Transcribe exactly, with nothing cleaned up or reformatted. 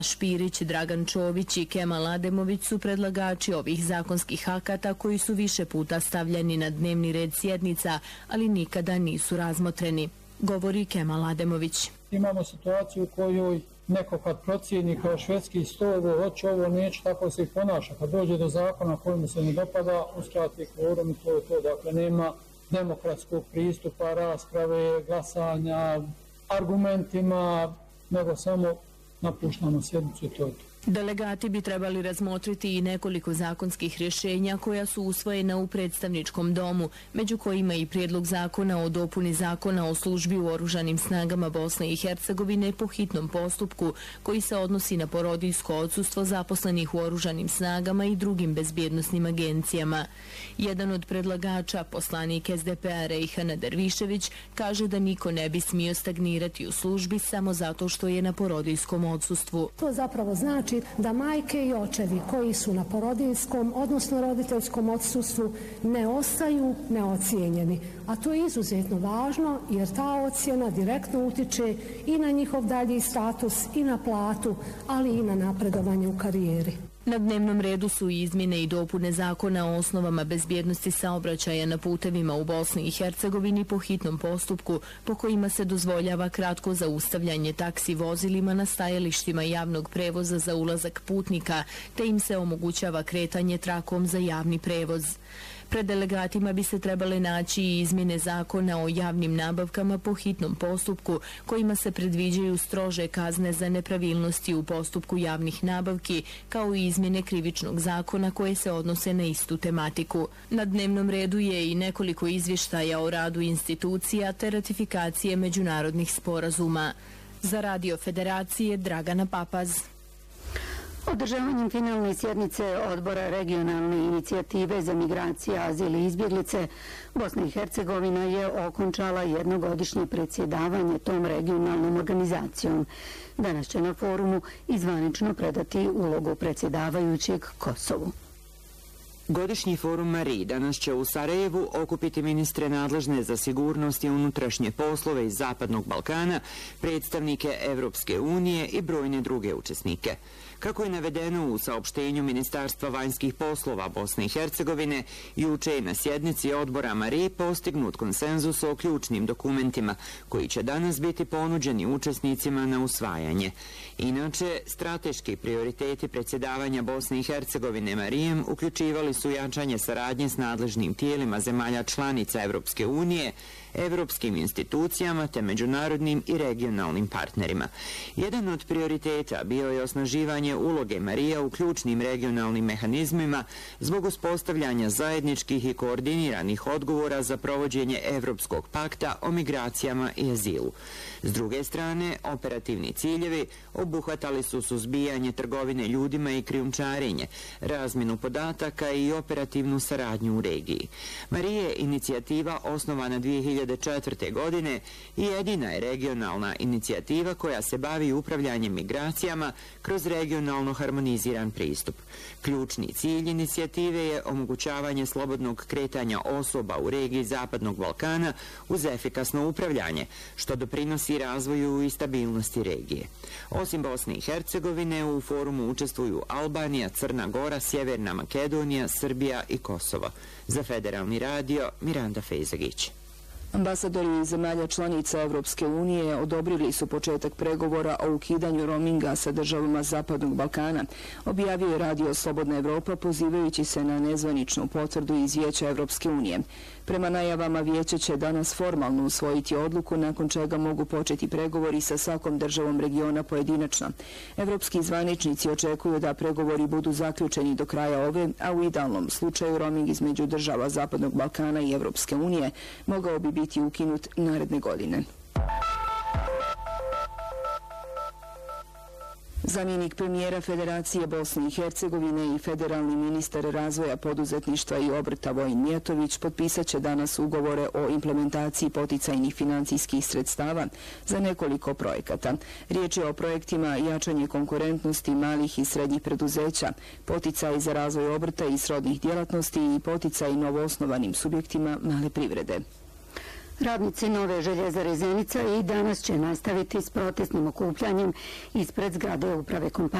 Špirić, Dragan Čović i Kemal Ademović su predlagači ovih zakonskih akata koji su više puta stavljeni na dnevni red sjednica, ali nikada nisu razmotreni, govori Kemal Ademović. Imamo situaciju u kojoj neko kad procijeni kao švedski stol, hoće ovo, neće, tako se i ponaša. Kad dođe do zakona koji mu se ne dopada, uskrati kvorum i to je to. Dakle, nema demokratskog pristupa, rasprave, glasanja, argumentima, nego samo napuštamo sjednicu i to je to. Delegati bi trebali razmotriti i nekoliko zakonskih rješenja koja su usvojena u predstavničkom domu, među kojima i prijedlog zakona o dopuni zakona o službi u oružanim snagama Bosne i Hercegovine po hitnom postupku, koji se odnosi na porodiljsko odsustvo zaposlenih u oružanim snagama i drugim bezbjednosnim agencijama. Jedan od predlagača, poslanik S D P A Rejhan Dervišević, kaže da niko ne bi smio stagnirati u službi samo zato što je na porodiljskom odsustvu. To zapravo znači da majke i očevi koji su na porodiljskom, odnosno roditeljskom odsustvu, ne ostaju neocijenjeni. A to je izuzetno važno jer ta ocjena direktno utiče i na njihov dalji status, i na platu, ali i na napredovanje u karijeri. Na dnevnom redu su i izmjene i dopune zakona o osnovama bezbjednosti saobraćaja na putevima u Bosni i Hercegovini po hitnom postupku, po kojima se dozvoljava kratko zaustavljanje taksi vozilima na stajalištima javnog prevoza za ulazak putnika, te im se omogućava kretanje trakom za javni prevoz. Pred delegatima bi se trebale naći i izmjene zakona o javnim nabavkama po hitnom postupku, kojima se predviđaju strože kazne za nepravilnosti u postupku javnih nabavki, kao i izmjene krivičnog zakona koje se odnose na istu tematiku. Na dnevnom redu je i nekoliko izvještaja o radu institucija te ratifikacije međunarodnih sporazuma. Za Radio Federacije Dragana Papaz. Održavanjem finalne sjednice Odbora regionalne inicijative za migracije, azil i izbjeglice, Bosna i Hercegovina je okončala jednogodišnje predsjedavanje tom regionalnom organizacijom. Danas će na forumu izvanično predati ulogu predsjedavajućeg Kosovu. Godišnji forum Mariji danas će u Sarajevu okupiti ministre nadležne za sigurnost i unutrašnje poslove iz Zapadnog Balkana, predstavnike Evropske unije i brojne druge učesnike. Kako je navedeno u saopštenju Ministarstva vanjskih poslova Bosne i Hercegovine, juče je na sjednici odbora Mariji postignut konsenzus o ključnim dokumentima koji će danas biti ponuđeni učesnicima na usvajanje. Inače, strateški prioriteti predsjedavanja Bosne i Hercegovine Marijem uključivali su jačanje saradnje s nadležnim tijelima zemalja članica Evropske unije, evropskim institucijama te međunarodnim i regionalnim partnerima. Jedan od prioriteta bio je osnaživanje uloge Marija u ključnim regionalnim mehanizmima zbog uspostavljanja zajedničkih i koordiniranih odgovora za provođenje Evropskog pakta o migracijama i azilu. S druge strane, operativni ciljevi obuhvatali su suzbijanje trgovine ljudima i krijumčarenje, razmjenu podataka i operativnu saradnju u regiji. Marija je inicijativa osnovana dvije hiljade četvrte. godine i jedina je regionalna inicijativa koja se bavi upravljanjem migracijama kroz regionalno harmoniziran pristup. Ključni cilj inicijative je omogućavanje slobodnog kretanja osoba u regiji Zapadnog Balkana uz efikasno upravljanje, što doprinosi razvoju i stabilnosti regije. Osim Bosne i Hercegovine, u forumu učestvuju Albanija, Crna Gora, Sjeverna Makedonija, Srbija i Kosovo. Za Federalni radio, Miranda Fejzagić. Ambasadori zemalja članica Evropske unije odobrili su početak pregovora o ukidanju roaminga sa državama Zapadnog Balkana, objavio je Radio Slobodna Evropa pozivajući se na nezvaničnu potvrdu iz Vijeća Evropske unije. Prema najavama Vijeće će danas formalno usvojiti odluku nakon čega mogu početi pregovori sa svakom državom regiona pojedinačno. Evropski zvaničnici očekuju da pregovori budu zaključeni do kraja ove, a u idealnom slučaju roaming između država Zapadnog Balkana i Evropske unije mogao bi biti ukinut naredne godine. Zamjenik premijera Federacije Bosne i Hercegovine i federalni ministar razvoja poduzetništva i obrta Vojin Mijatović potpisat će danas ugovore o implementaciji poticajnih financijskih sredstava za nekoliko projekata. Riječ je o projektima jačanje konkurentnosti malih i srednjih preduzeća, poticaj za razvoj obrta i srodnih djelatnosti i poticaj novoosnovanim subjektima male privrede. Radnici Nove željezare Zenica i danas će nastaviti s protestnim okupljanjem ispred zgrade uprave kompanije.